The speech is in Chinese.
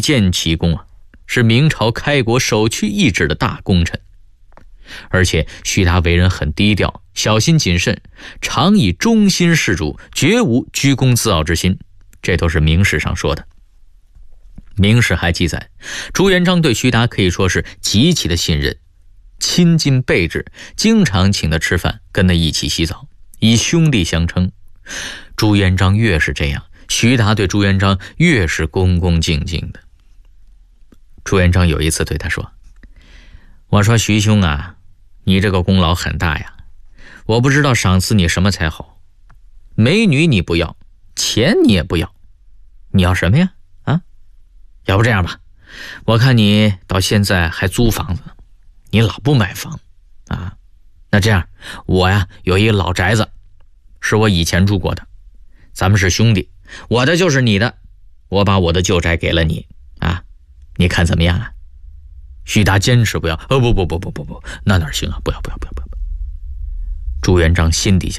建奇功啊，是明朝开国首屈一指的大功臣。而且徐达为人很低调，小心谨慎，常以忠心事主，绝无居功自傲之心，这都是明史上说的。明史还记载，朱元璋对徐达可以说是极其的信任，亲近备至，经常请他吃饭，跟他一起洗澡，以兄弟相称。朱元璋越是这样，徐达对朱元璋越是恭恭敬敬的。朱元璋有一次对他说：“我说徐兄啊，你这个功劳很大呀，我不知道赏赐你什么才好。美女你不要，钱你也不要，你要什么呀？啊，要不这样吧，我看你到现在还租房子，你老不买房啊。那这样，我呀有一个老宅子，是我以前住过的，咱们是兄弟，我的就是你的，我把我的旧宅给了你啊，你看怎么样啊？”徐达坚持不要，不，那哪行啊？不要！朱元璋心底下